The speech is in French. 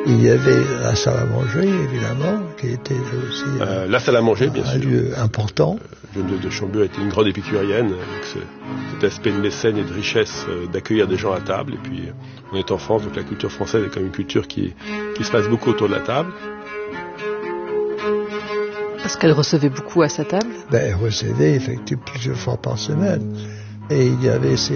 Il y avait la salle à manger, évidemment, qui était aussi la salle à manger, bien sûr. Un lieu important. Geneviève de Chambure était une grande épicurienne, avec cet aspect de mécène et de richesse, d'accueillir des gens à table. Et puis, on est en France, donc la culture française est quand même une culture qui se passe beaucoup autour de la table. Parce qu'elle recevait beaucoup à sa table ? Elle recevait effectivement plusieurs fois par semaine. Et il y avait